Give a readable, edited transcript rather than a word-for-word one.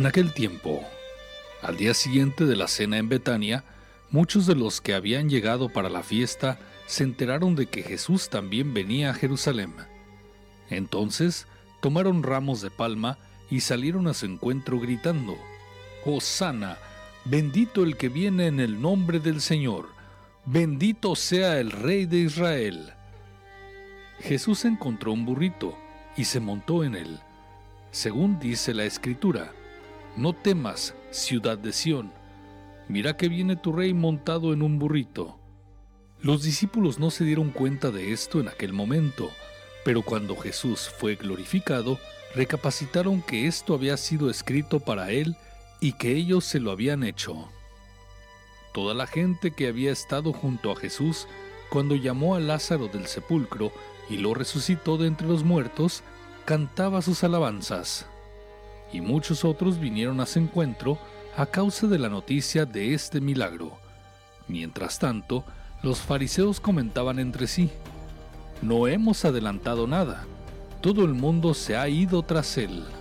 En aquel tiempo, al día siguiente de la cena en Betania, muchos de los que habían llegado para la fiesta se enteraron de que Jesús también venía a Jerusalén. Entonces tomaron ramos de palma y salieron a su encuentro gritando: «Hosana, bendito el que viene en el nombre del Señor, bendito sea el Rey de Israel». Jesús encontró un burrito y se montó en él. Según dice la Escritura: «No temas, ciudad de Sión, mira que viene tu rey montado en un burrito». Los discípulos no se dieron cuenta de esto en aquel momento, pero cuando Jesús fue glorificado, recapacitaron que esto había sido escrito para él y que ellos se lo habían hecho. Toda la gente que había estado junto a Jesús cuando llamó a Lázaro del sepulcro y lo resucitó de entre los muertos, cantaba sus alabanzas. Y muchos otros vinieron a su encuentro a causa de la noticia de este milagro. Mientras tanto, los fariseos comentaban entre sí: «No hemos adelantado nada, todo el mundo se ha ido tras él».